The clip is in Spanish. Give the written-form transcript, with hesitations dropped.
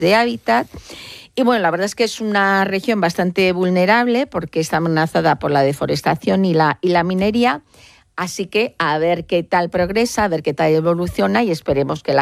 de hábitat. Y bueno, la verdad es que es una región bastante vulnerable porque está amenazada por la deforestación y la minería. Así que a ver qué tal progresa, a ver qué tal evoluciona y esperemos que la